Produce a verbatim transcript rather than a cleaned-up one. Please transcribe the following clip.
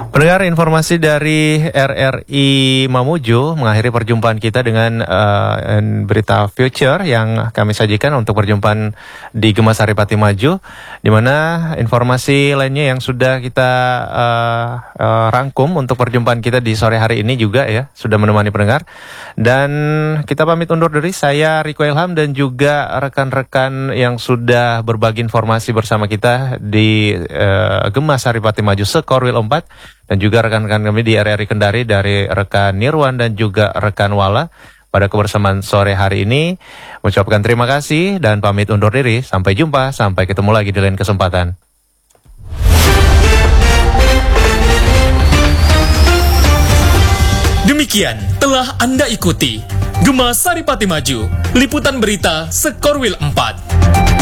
Pendengar, informasi dari R R I Mamuju mengakhiri perjumpaan kita dengan uh, berita future yang kami sajikan untuk perjumpaan di Gema Saripati Maju, di mana informasi lainnya yang sudah kita uh, uh, rangkum untuk perjumpaan kita di sore hari ini juga ya sudah menemani pendengar. Dan kita pamit undur diri, saya Riko Ilham dan juga rekan-rekan yang sudah berbagi informasi bersama kita di uh, Gema Saripati Maju Sekorwil empat. Dan juga rekan-rekan kami di R R I Kendari dari rekan Nirwan dan juga rekan Wala pada kebersamaan sore hari ini. Mengucapkan terima kasih dan pamit undur diri. Sampai jumpa, sampai ketemu lagi di lain kesempatan. Demikian telah Anda ikuti Gema Saripati Maju, liputan berita Sekorwil empat.